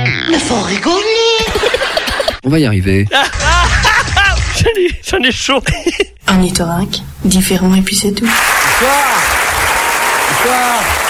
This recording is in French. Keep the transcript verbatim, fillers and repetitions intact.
Mais faut rigoler. On va y arriver. J'en ai, j'en ai chaud. Un orthorynque, différent et puis c'est tout. Bonsoir. Bonsoir.